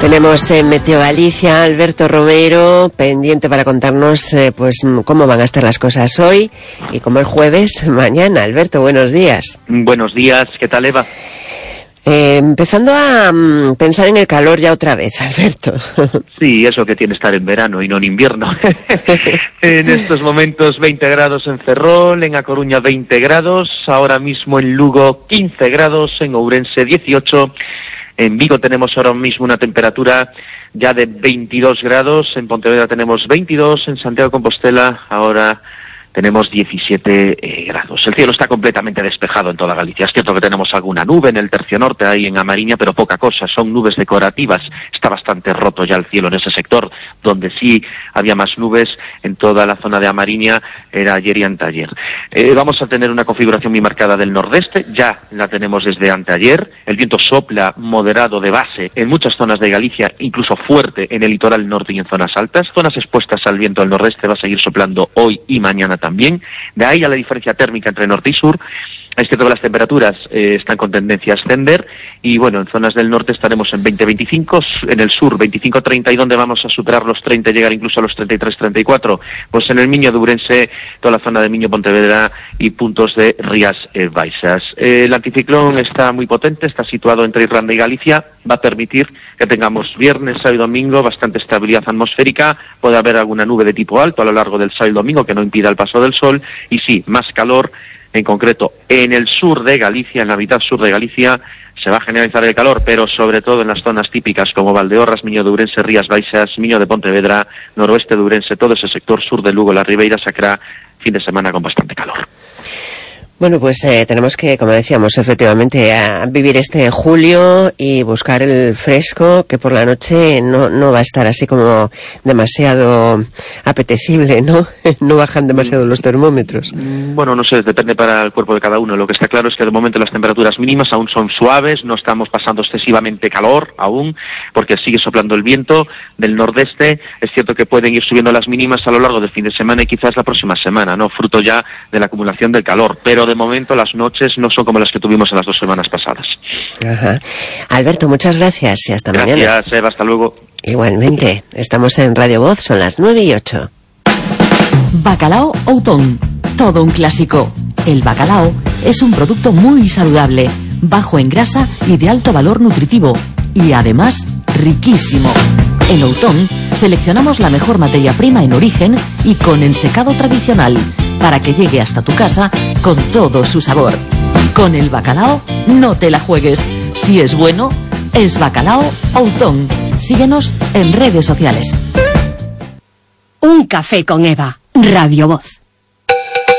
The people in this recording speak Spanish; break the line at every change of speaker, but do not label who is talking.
Tenemos en Meteo Galicia Alberto Romero, pendiente para contarnos pues cómo van a estar las cosas hoy y como es jueves, mañana. Alberto, buenos días.
Buenos días, ¿qué tal, Eva?
Empezando a pensar en el calor ya otra vez, Alberto.
Sí, eso que tiene estar en verano y no en invierno. En estos momentos 20 grados en Ferrol, en A Coruña 20 grados, ahora mismo en Lugo 15 grados, en Ourense 18, en Vigo tenemos ahora mismo una temperatura ya de 22 grados, en Pontevedra tenemos 22, en Santiago de Compostela ahora tenemos 17 grados. El cielo está completamente despejado en toda Galicia. Es cierto que tenemos alguna nube en el tercio norte, ahí en Amariña, pero poca cosa. Son nubes decorativas. Está bastante roto ya el cielo en ese sector. Donde sí había más nubes en toda la zona de Amariña era ayer y anteayer. Vamos a tener una configuración muy marcada del nordeste. Ya la tenemos desde anteayer. El viento sopla moderado de base en muchas zonas de Galicia, incluso fuerte en el litoral norte y en zonas altas. Zonas expuestas al viento del nordeste va a seguir soplando hoy y mañana también. De ahí a la diferencia térmica entre norte y sur. Es cierto que las temperaturas están con tendencia a ascender y bueno, en zonas del norte estaremos en 20-25, en el sur 25-30 y donde vamos a superar los 30, llegar incluso a los 33-34, pues en el Miño de Ourense, toda la zona de Miño, Pontevedra y puntos de Rías Baixas. El anticiclón está muy potente, está situado entre Irlanda y Galicia, va a permitir que tengamos viernes, sábado y domingo bastante estabilidad atmosférica, puede haber alguna nube de tipo alto a lo largo del sábado y domingo que no impida el paso del sol y sí, más calor. En concreto, en el sur de Galicia, en la mitad sur de Galicia, se va a generalizar el calor, pero sobre todo en las zonas típicas como Valdeorras, Miño de Ourense, Rías Baixas, Miño de Pontevedra, noroeste de Ourense, todo ese sector sur de Lugo, la Ribeira Sacra, fin de semana con bastante calor.
Bueno, pues tenemos que, como decíamos, efectivamente, a vivir este julio y buscar el fresco, que por la noche no va a estar así como demasiado apetecible, ¿no? No bajan demasiado los termómetros.
Bueno, no sé, depende para el cuerpo de cada uno. Lo que está claro es que de momento las temperaturas mínimas aún son suaves, no estamos pasando excesivamente calor aún, porque sigue soplando el viento del nordeste. Es cierto que pueden ir subiendo las mínimas a lo largo del fin de semana y quizás la próxima semana, ¿no? Fruto ya de la acumulación del calor, pero de momento las noches no son como las que tuvimos en las 2 semanas pasadas.
Ajá. Alberto, muchas gracias y hasta mañana.
Gracias, Eva, hasta luego.
Igualmente, estamos en Radio Voz, son las 9:08.
Bacalao Outón, todo un clásico. El bacalao es un producto muy saludable, bajo en grasa y de alto valor nutritivo, y además riquísimo. En Outón seleccionamos la mejor materia prima en origen y con ensecado tradicional, para que llegue hasta tu casa con todo su sabor. Con el bacalao no te la juegues. Si es bueno, es Bacalao Outón. Síguenos en redes sociales.
Un café con Eva, Radio Voz.